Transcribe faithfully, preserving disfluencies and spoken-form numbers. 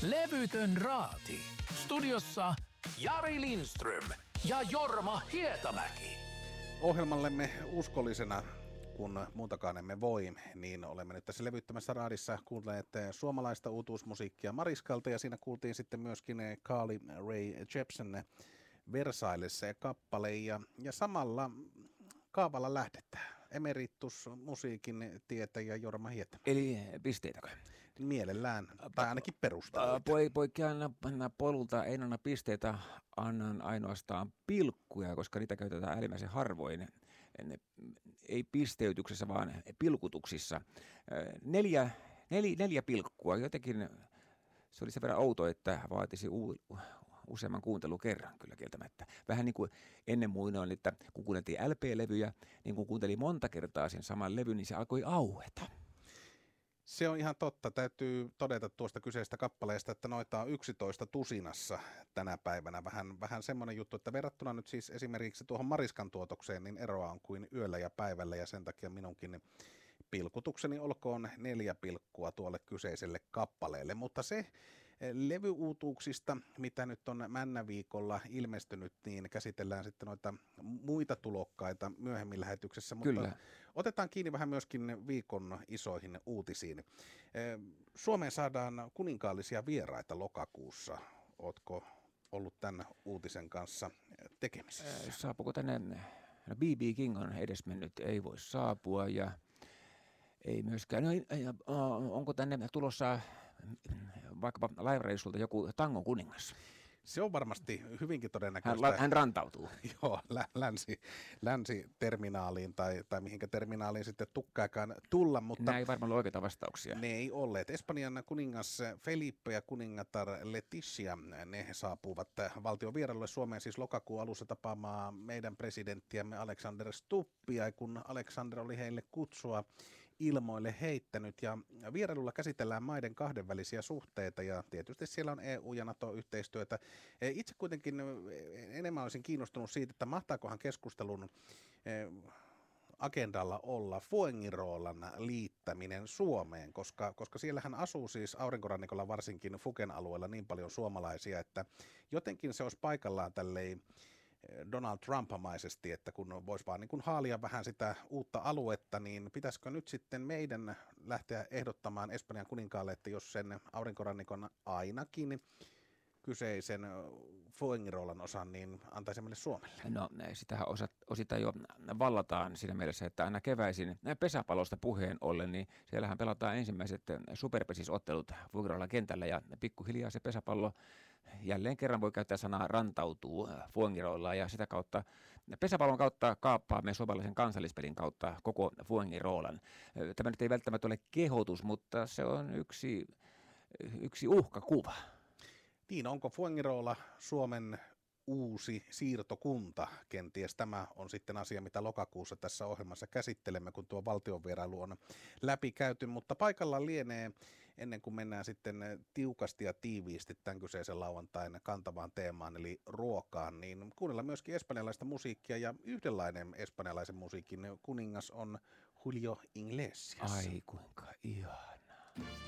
Levytön raati. Studiossa Jari Lindström ja Jorma Hietamäki. Ohjelmallemme uskollisena, kun muutakaan emme voi, niin olemme nyt tässä levyttömässä raadissa kuulleet suomalaista uutuusmusiikkia Mariskalta, ja siinä kuultiin sitten myöskin Carly Rae Jepsen Versaillessa kappale, ja, ja samalla kaavalla lähdetään. Emeritus musiikin tietäjä Jorma Hietamäki. Eli pisteitäkö? Mielellään, tai ainakin perusteluita. Poi, poikkean polulta, en anna pisteitä, annan ainoastaan pilkkuja, koska niitä käytetään äärimmäisen harvoin. Ei pisteytyksessä, vaan pilkutuksissa. Neljä, nel, neljä pilkkua, jotenkin se oli sen verran outo, että vaatisi u, useamman kuuntelukerran kyllä kieltämättä. Vähän niin kuin ennen muinoin, että kun kuunneltiin L P-levyjä, niin kun kuunteli monta kertaa sen saman levyn, niin se alkoi aueta. Se on ihan totta. Täytyy todeta tuosta kyseisestä kappaleesta, että noita on yksitoista tusinassa tänä päivänä. Vähän, vähän semmoinen juttu, että verrattuna nyt siis esimerkiksi tuohon Mariskan tuotokseen, niin eroa on kuin yöllä ja päivällä, ja sen takia minunkin pilkutukseni olkoon neljä pilkkua tuolle kyseiselle kappaleelle. Mutta se levyuutuuksista, mitä nyt on Männäviikolla ilmestynyt, niin käsitellään sitten noita muita tulokkaita myöhemmin lähetyksessä. Mutta Kyllä. Otetaan kiinni vähän myöskin viikon isoihin uutisiin. Suomeen saadaan kuninkaallisia vieraita lokakuussa. Ootko ollut tämän uutisen kanssa tekemisissä? Saapuuko tänne? No B B King on edesmennyt, ei voi saapua, ja ei myöskään. No, onko tänne tulossa vaikkapa laivareissulta joku tangon kuningas? Se on varmasti hyvinkin todennäköistä. Hän, hän rantautuu. Joo, lä- länsi, länsiterminaaliin tai, tai mihinkä terminaaliin sitten tukkaakaan tulla. Mutta nämä ei varmaan ole oikeita vastauksia. Ne ei olleet. Espanjan kuningas Felipe ja kuningatar Leticia, ne saapuvat valtion vierailulle Suomeen siis lokakuun alussa tapaamaan meidän presidenttiämme Alexander Stubbia, kun Alexander oli heille kutsua ilmoille heittänyt, ja vierailulla käsitellään maiden kahdenvälisiä suhteita, ja tietysti siellä on E U- ja NATO-yhteistyötä. Itse kuitenkin enemmän olisin kiinnostunut siitä, että mahtaakohan keskustelun agendalla olla Fuengirolan liittäminen Suomeen, koska, koska siellähän asuu siis aurinkorannikolla varsinkin Fuken alueella niin paljon suomalaisia, että jotenkin se olisi paikallaan tälleen Donald Trump-maisesti, että kun voisi vaan niin kuin haalia vähän sitä uutta aluetta, niin pitäisikö nyt sitten meidän lähteä ehdottamaan Espanjan kuninkaalle, että jos sen aurinkorannikon ainakin kyseisen Fuengirolan osan, niin antaisi meille Suomelle? No, sitähän osa, osittain jo vallataan siinä mielessä, että aina keväisin pesäpallosta puheen ollen, niin siellähän pelataan ensimmäiset superpesisottelut Fuengirolan kentällä, ja pikkuhiljaa se pesäpallo jälleen kerran voi käyttää sanaa rantautuu Fuengirolaan, ja sitä kautta pesäpallon kautta kaappaa meidän suomalaisen kansallispelin kautta koko Fuengirolan. Tämä nyt ei välttämättä ole kehotus, mutta se on yksi, yksi uhkakuva. Niin, onko Fuengirola Suomen uusi siirtokunta? Kenties tämä on sitten asia, mitä lokakuussa tässä ohjelmassa käsittelemme, kun tuo valtionvierailu on läpikäyty, mutta paikallaan lienee, ennen kuin mennään sitten tiukasti ja tiiviisti tämän kyseisen lauantain kantavaan teemaan, eli ruokaan, niin kuunnellaan myöskin espanjalaista musiikkia, ja yhdenlainen espanjalaisen musiikin kuningas on Julio Iglesias. Ai kuinka ihanaa.